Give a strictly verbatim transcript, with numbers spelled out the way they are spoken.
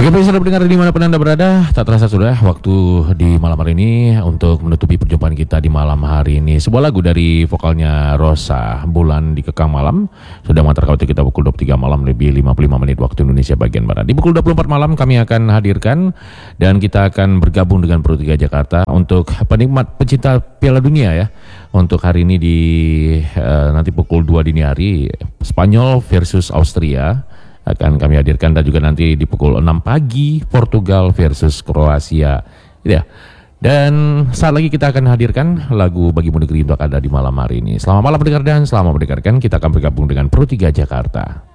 Oke, pemirsa pendengar dimanapun Anda berada, tak terasa sudah waktu di malam hari ini untuk menutupi perjumpaan kita di malam hari ini. Sebuah lagu dari vokalnya Rosa, Bulan Dikekang Malam, sudah mengantar waktu kita pukul dua puluh tiga malam lebih lima puluh lima menit waktu Indonesia bagian Barat. Di pukul dua puluh empat malam kami akan hadirkan dan kita akan bergabung dengan Pro tiga Jakarta untuk penikmat pencinta Piala Dunia ya. Untuk hari ini di uh, nanti pukul dua dini hari, Spanyol versus Austria akan kami hadirkan, dan juga nanti di pukul enam pagi Portugal versus Kroasia ya. Dan saat lagi kita akan hadirkan lagu Bagimu Negeri untuk Anda di malam hari ini. Selamat malam pendengar dan selamat mendengarkan. Kita akan bergabung dengan Pro tiga Jakarta.